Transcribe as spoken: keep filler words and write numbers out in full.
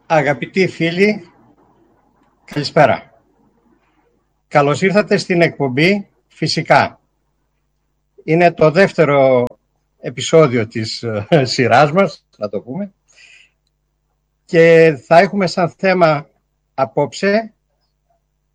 Αγαπητοί φίλοι, καλησπέρα. Καλώς ήρθατε στην εκπομπή Φυσικά. Είναι το δεύτερο επεισόδιο της σειράς μας, να το πούμε. Και θα έχουμε σαν θέμα απόψε